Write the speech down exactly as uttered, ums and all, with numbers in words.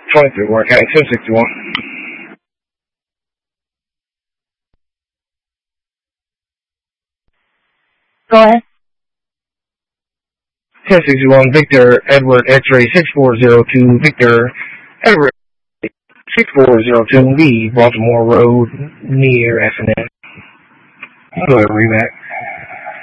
twenty-three, Warren County, ten sixty-one. Go ahead. ten sixty-one, Victor Edward X-ray six four zero two, Victor Edward six four zero two, Lee, Baltimore Road, near S and M. Go ahead, rematch.